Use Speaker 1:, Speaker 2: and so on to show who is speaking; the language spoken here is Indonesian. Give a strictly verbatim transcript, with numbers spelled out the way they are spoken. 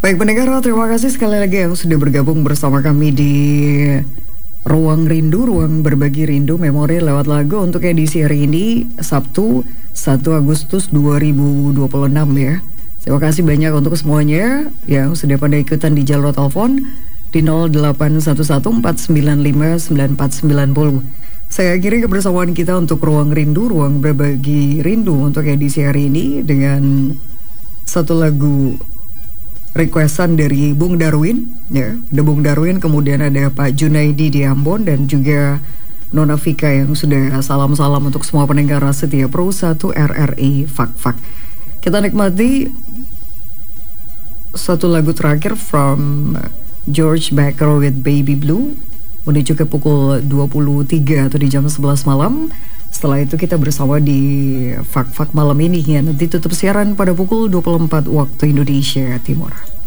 Speaker 1: Baik pendengar, terima kasih sekali lagi yang sudah bergabung bersama kami di Ruang Rindu, Ruang Berbagi Rindu Memori lewat lagu untuk edisi hari ini, Sabtu satu Agustus dua ribu dua puluh enam ya. Terima kasih banyak untuk semuanya yang sudah pada ikutan di jalur telepon di nol delapan satu satu empat sembilan lima sembilan empat sembilan nol. Saya akhiri kebersamaan kita untuk Ruang Rindu, Ruang Berbagi Rindu untuk edisi hari ini dengan satu lagu requestan dari Bung Darwin, ya, ada Bung Darwin, kemudian ada Pak Junaidi di Ambon dan juga Nona Vika yang sudah salam-salam untuk semua pendengar setia Pro satu R R I Fak Fak. Kita nikmati satu lagu terakhir from George Baker with Baby Blue menuju ke pukul dua puluh tiga atau di jam sebelas malam. Setelah itu kita bersama di Fak Fak malam ini ya, nanti tutup siaran pada pukul dua puluh empat waktu Indonesia Timur.